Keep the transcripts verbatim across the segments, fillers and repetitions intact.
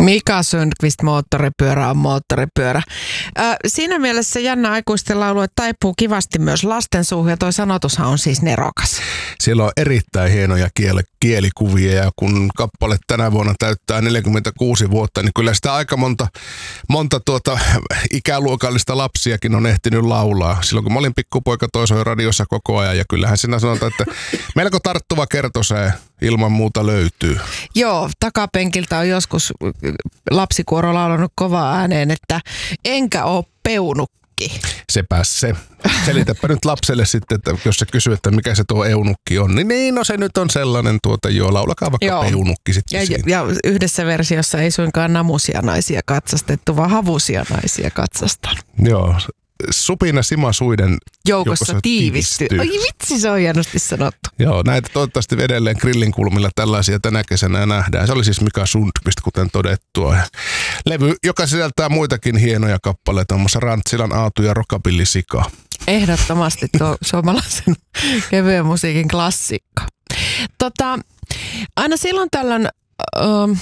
Mika Sundqvist, moottoripyörä on moottoripyörä. Äh, siinä mielessä jännä aikuisten laulu, että taipuu kivasti myös lasten suuhun, ja toi sanotushan on siis nerokas. Siellä on erittäin hienoja kiel- kielikuvia, ja kun kappale tänä vuonna täyttää neljäkymmentäkuusi vuotta, niin kyllä sitä aika monta, monta tuota ikäluokallista lapsiakin on ehtinyt laulaa. Silloin kun mä olin pikkupoika, toi soi radiossa koko ajan, ja kyllähän siinä sanotaan, että melko tarttuva kertosää ilman muuta löytyy. Joo, takapenkiltä on joskus lapsikuoro laulanut kovaa ääneen, että enkä oo peunukki. Sepä se. Selitäpä nyt lapselle sitten, että jos se kysyy, että mikä se tuo eunukki on, niin niin, no se nyt on sellainen tuota, joo, laulakaa vaikka joo. Peunukki sitten ja, ja yhdessä versiossa ei suinkaan namusia naisia katsastettu, vaan havusia naisia katsastanut. Joo. Supina Sima Suiden joukossa tiivistyy. Oi vitsi, se on hienosti sanottu. Joo, näitä toivottavasti edelleen grillin kulmilla tällaisia tänä kesänä nähdään. Se oli siis Mika Sundqvist, kuten todettua. Levy, joka sisältää muitakin hienoja kappaleita, muun muassa Rantsilan Aatu ja Rockabilly Sika. Ehdottomasti tuo suomalaisen kevyen musiikin klassikko. Tota, aina silloin tällöin ähm,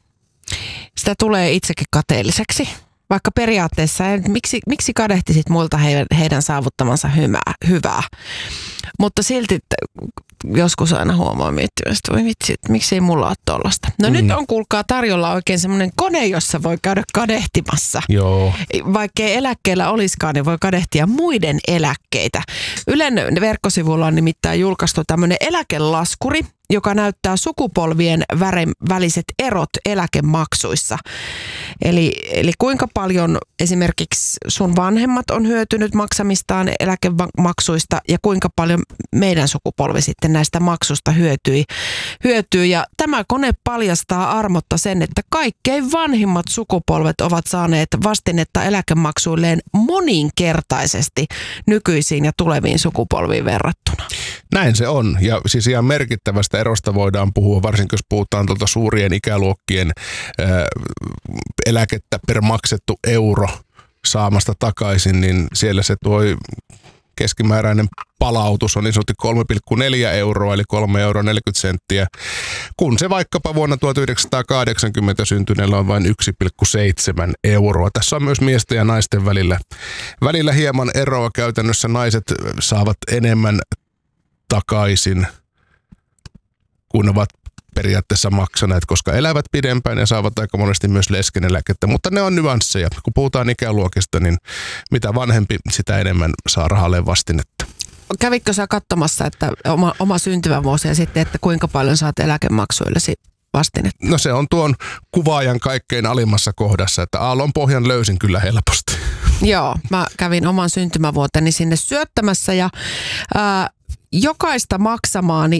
sitä tulee itsekin kateelliseksi. Vaikka periaatteessa, miksi, miksi kadehtisit muilta heidän, heidän saavuttamansa hyvää, hyvää. Mutta silti joskus aina huomaa miettimästä, voi vitsi, miksi ei mulla ole tollasta. No mm. nyt on kuulkaa tarjolla oikein semmoinen kone, jossa voi käydä kadehtimassa. Joo. Vaikka ei eläkkeellä olisikaan, niin voi kadehtia muiden eläkkeitä. Ylen verkkosivulla on nimittäin julkaistu tämmöinen eläkelaskuri, joka näyttää sukupolvien väliset erot eläkemaksuissa. Eli, eli kuinka paljon esimerkiksi sun vanhemmat on hyötynyt maksamistaan eläkemaksuista ja kuinka paljon meidän sukupolvi sitten näistä maksusta hyötyi, hyötyy. Ja tämä kone paljastaa armotta sen, että kaikkein vanhimmat sukupolvet ovat saaneet vastinetta eläkemaksuilleen moninkertaisesti nykyisiin ja tuleviin sukupolviin verrattuna. Näin se on, ja siis ihan merkittävästä erosta voidaan puhua, varsinkin jos puhutaan tuolta suurien ikäluokkien ää, eläkettä per maksettu euro saamasta takaisin, niin siellä se tuo keskimääräinen palautus on niin sanotusti kolme pilkku neljä euroa, eli kolme euroa neljäkymmentä senttiä, kun se vaikkapa vuonna tuhatyhdeksänsataakahdeksankymmentä syntyneellä on vain yksi pilkku seitsemän euroa. Tässä on myös miesten ja naisten välillä, välillä hieman eroa. Käytännössä naiset saavat enemmän takaisin, kun ovat periaatteessa maksaneet, koska elävät pidempään ja saavat aika monesti myös leskeneläkettä. Mutta ne on nyansseja. Kun puhutaan ikäluokista, niin mitä vanhempi, sitä enemmän saa rahalle vastinetta. Kävitkö sä katsomassa, että oma, oma syntymävuosi ja sitten, että kuinka paljon saat eläkemaksuillesi vastinetta? No se on tuon kuvaajan kaikkein alimmassa kohdassa, että aallon pohjan löysin kyllä helposti. Joo, mä kävin oman syntymävuoteni sinne syöttämässä ja ää, jokaista maksamaani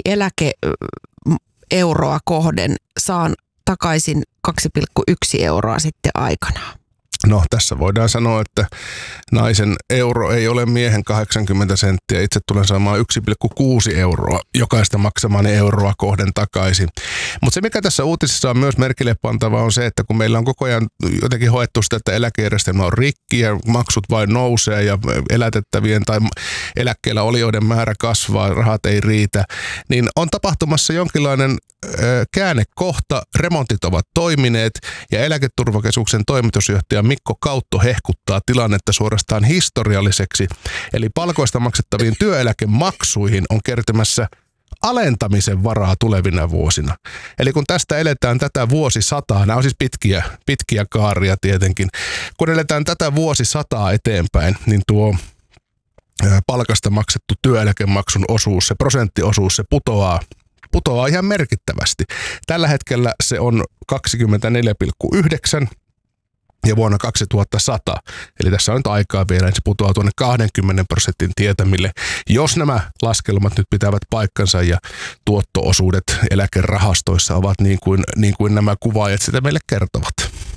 eläkeeuroa kohden saan takaisin kaksi pilkku yksi euroa sitten aikanaan. No tässä voidaan sanoa, että naisen euro ei ole miehen kahdeksankymmentä senttiä. Itse tulen saamaan yksi pilkku kuusi euroa jokaista maksamani euroa kohden takaisin. Mutta se mikä tässä uutisessa on myös merkille pantava on se, että kun meillä on koko ajan jotenkin hoettu sitä, että eläkejärjestelmä on rikki ja maksut vain nousee ja elätettävien tai eläkkeellä olijoiden määrä kasvaa, rahat ei riitä, niin on tapahtumassa jonkinlainen käännekohta, remontit ovat toimineet ja Eläketurvakeskuksen toimitusjohtaja Mikko Kautto hehkuttaa tilannetta suorastaan historialliseksi. Eli palkoista maksettaviin työeläkemaksuihin on kertymässä alentamisen varaa tulevina vuosina. Eli kun tästä eletään tätä vuosisataa, nämä on siis pitkiä, pitkiä kaaria tietenkin, kun eletään tätä vuosisataa eteenpäin, niin tuo palkasta maksettu työeläkemaksun osuus, se prosenttiosuus, se putoaa putoaa ihan merkittävästi. Tällä hetkellä se on kaksikymmentäneljä pilkku yhdeksän ja vuonna kaksituhattasata, eli tässä on nyt aikaa vielä, niin se putoaa tuonne kaksikymmentä prosentin tietämille, jos nämä laskelmat nyt pitävät paikkansa ja tuotto-osuudet eläkerahastoissa ovat niin kuin, niin kuin nämä kuvaajat sitä meille kertovat.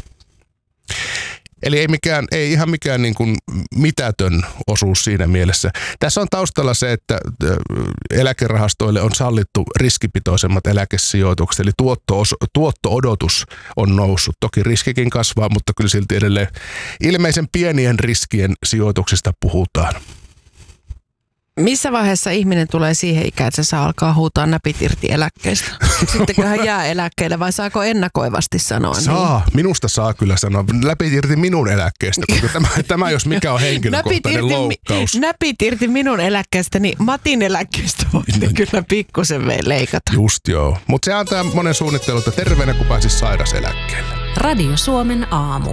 Eli ei, mikään, ei ihan mikään niin kuin mitätön osuus siinä mielessä. Tässä on taustalla se, että eläkerahastoille on sallittu riskipitoisemmat eläkesijoitukset, eli tuotto, tuotto-odotus on noussut. Toki riskikin kasvaa, mutta kyllä silti edelleen ilmeisen pienien riskien sijoituksista puhutaan. Missä vaiheessa ihminen tulee siihen ikään, että se saa alkaa huutaa näpit irti eläkkeestä? Sittenkö hän jää eläkkeelle vai saako ennakoivasti sanoa? Saa, niin? Minusta saa kyllä sanoa. Näpit irti minun eläkkeestä, koska tämä, tämä jos mikä on henkilökohtainen näpit loukkaus. Mi, näpit irti minun eläkkeestä, niin Matin eläkkeestä voitte no, kyllä pikkusen leikata. Just joo, mutta se antaa monen suunnittelun, että terveenä kun pääsisi sairaseläkkeelle. Radio Suomen aamu.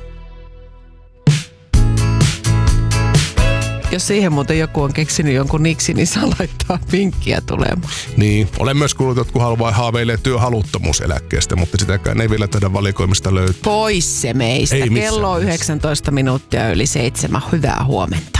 Jos siihen muuten joku on keksinyt jonkun niksi, niin saa laittaa vinkkiä tulemaan. Niin, olen myös kuullut, että jotkut haluaa haaveilee työhaluttomuuseläkkeestä, mutta sitäkään ei vielä teidän valikoimista löytyy. Pois se meistä. Kello on yhdeksäntoista minuuttia yli seitsemän. Hyvää huomenta.